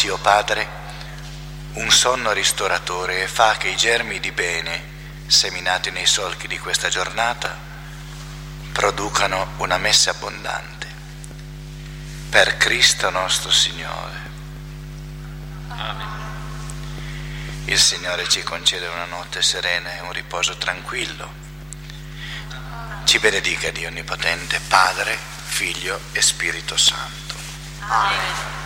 dacci, o Padre, un sonno ristoratore e fa che i germi di bene seminati nei solchi di questa giornata producano una messe abbondante. Per Cristo nostro Signore. Amen. Il Signore ci concede una notte serena e un riposo tranquillo. Ci benedica Dio Onnipotente, Padre, Figlio e Spirito Santo. Amen.